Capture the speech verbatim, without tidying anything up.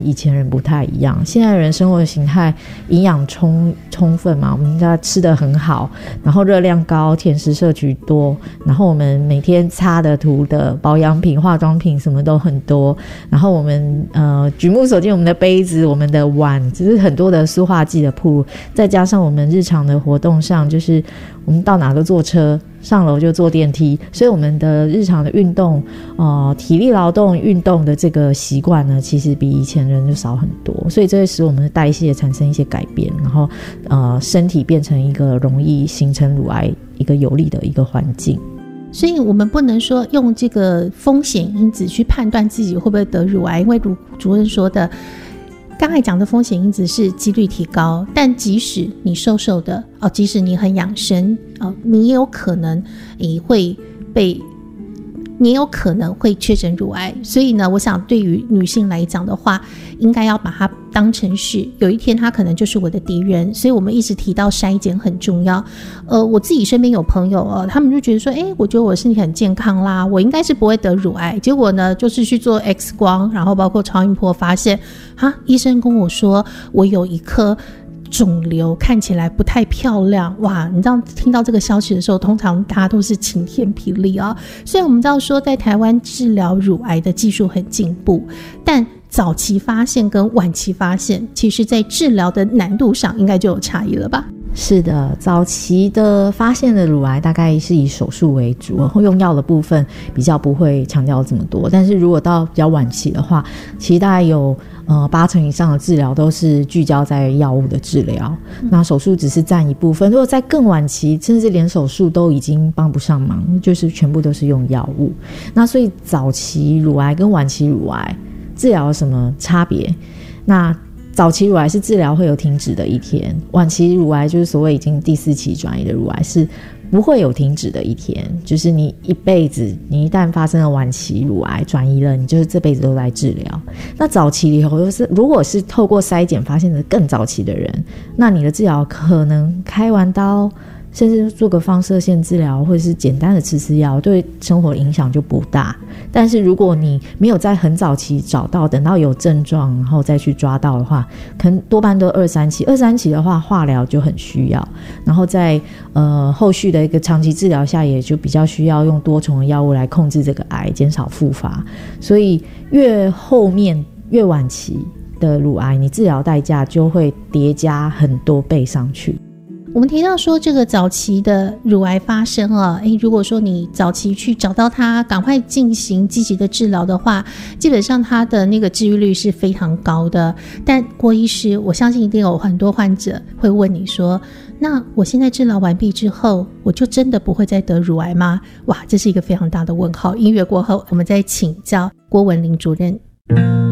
以前人不太一样，现在人生活的形态营养充充分嘛，我们家吃得很好，然后热量高，甜食摄取多，然后我们每天擦的涂的保养品化妆品什么都很多，然后我们呃举目所见，我们的杯子我们的碗就是很多的塑化剂的铺，再加上我们日常的活动上，就是我们到哪都坐车，上楼就坐电梯，所以我们的日常的运动呃体力劳动运动的这个习惯呢，其实比以前人就少很多，所以这会使我们的代谢产生一些改变，然后呃身体变成一个容易形成乳癌一个有利的一个环境。 所以我们不能说用这个风险因子去判断自己会不会得乳癌，因为如主任说的刚才讲的风险因子是几率提高，但即使你瘦瘦的哦，即使你很养生哦，你也有可能也会被你也有可能会确诊乳癌。所以呢，我想对于女性来讲的话，应该要把它当成是有一天它可能就是我的敌人。所以我们一直提到筛检很重要。呃，我自己身边有朋友哦，他们就觉得说，哎，我觉得我身体很健康啦，我应该是不会得乳癌。结果呢，就是去做 X 光，然后包括超音波，发现啊，医生跟我说我有一颗肿瘤，看起来不太漂亮。哇，你知道听到这个消息的时候，通常大家都是晴天霹雳啊。虽然我们知道说在台湾治疗乳癌的技术很进步，但早期发现跟晚期发现，其实在治疗的难度上应该就有差异了吧？ 是的，早期的发现的乳癌大概是以手术为主，然后用药的部分比较不会强调这么多，但是如果到比较晚期的话，其实大概有呃八成以上的治疗都是聚焦在药物的治疗、嗯、那手术只是占一部分。如果在更晚期，甚至连手术都已经帮不上忙，就是全部都是用药物。那所以早期乳癌跟晚期乳癌治疗有什么差别？那早期乳癌是治疗会有停止的一天，晚期乳癌就是所谓已经第四期转移的乳癌是不会有停止的一天，就是你一辈子，你一旦发生了晚期乳癌转移了，你就是这辈子都在治疗。那早期以后就是如果是透过筛检发现的更早期的人，那你的治疗可能开完刀甚至做个放射线治疗或者是简单的吃吃药，对生活的影响就不大。但是如果你没有在很早期找到，等到有症状然后再去抓到的话，可能多半都二三期。二三期的话化疗就很需要，然后在呃后续的一个长期治疗下，也就比较需要用多重的药物来控制这个癌，减少复发。所以越后面越晚期的乳癌，你治疗代价就会叠加很多倍上去。 我们提到说这个早期的乳癌发生啊，诶，如果说你早期去找到它，赶快进行积极的治疗的话，基本上它的那个治愈率是非常高的。但郭医师，我相信一定有很多患者会问你说，那我现在治疗完毕之后，我就真的不会再得乳癌吗？哇，这是一个非常大的问号。音乐过后，我们再请教郭文玲主任。